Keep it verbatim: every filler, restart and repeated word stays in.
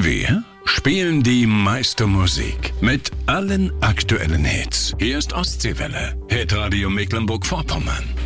Wir spielen die meiste Musik mit allen aktuellen Hits. Hier ist Ostseewelle, Hitradio Mecklenburg-Vorpommern.